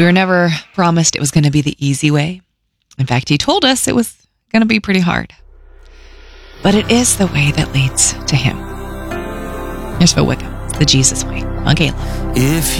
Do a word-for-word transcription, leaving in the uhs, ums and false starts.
We were never promised it was going to be the easy way. In fact, he told us it was going to be pretty hard. But it is the way that leads to him. Here's Phil Wickham, the Jesus way on K L O V. If